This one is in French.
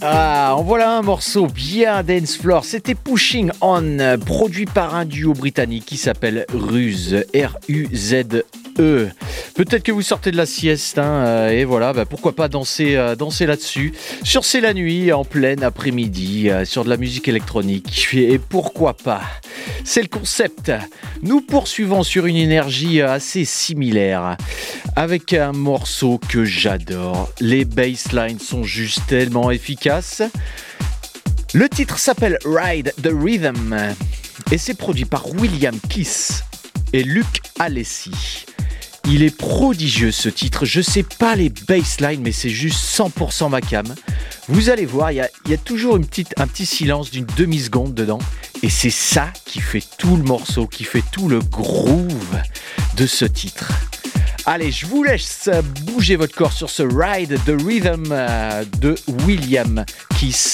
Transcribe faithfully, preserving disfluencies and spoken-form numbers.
Ah, en voilà un morceau bien dance floor. C'était Pushing On, produit par un duo britannique qui s'appelle Ruse, R U Z E. Peut-être que vous sortez de la sieste, hein, et voilà, bah, pourquoi pas danser, euh, danser là-dessus. Sur C'est la nuit, en plein après-midi, euh, sur de la musique électronique. Et pourquoi pas ? C'est le concept. Nous poursuivons sur une énergie assez similaire, avec un morceau que j'adore. Les basslines sont juste tellement efficaces. Le titre s'appelle Ride the Rhythm et c'est produit par William Kiss et Luke Alessi. Il est prodigieux ce titre, je sais pas les basslines mais c'est juste cent pour cent ma cam. Vous allez voir, il y a, y a toujours une petite, un petit silence d'une demi-seconde dedans et c'est ça qui fait tout le morceau, qui fait tout le groove de ce titre. Allez, je vous laisse bouger votre corps sur ce Ride the Rhythm de William Kiss.